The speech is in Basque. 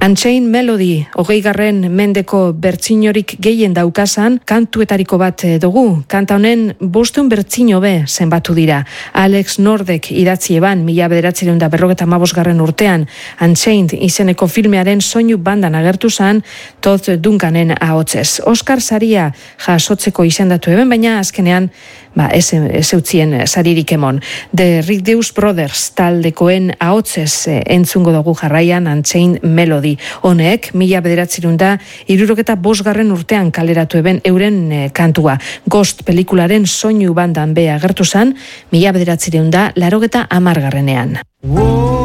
Unchained Melody, 20. mendeko bertsinorik gehien daukasan kantuetariko bat dugu. Kanta honen 500 bertsino be zenbatu dira. Alex Nordek idatzi eban 1955. urtean Unchained izeneko filmearen soinu bandan agertu zan Todd Duncanen ahotsez. Oscar saria jasotzeko izendatu eben, baina azkenean ez eutzien saririk emon. The Righteous Brothers taldekoen ahotsez entzungo dugu jarraian Unchained Melody. Honek 1965. urtean kaleratu eben euren kantua. Ghost pelikularen soinu bandan be agertu zan 1980.